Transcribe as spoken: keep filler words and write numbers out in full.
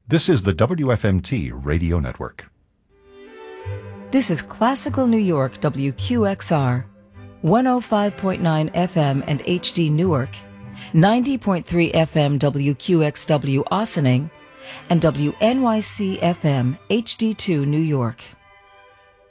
This is the W F M T Radio Network. This is Classical New York W Q X R, one oh five point nine F M and H D Newark, ninety point three F M W Q X W Ossining, and W N Y C F M H D two New York.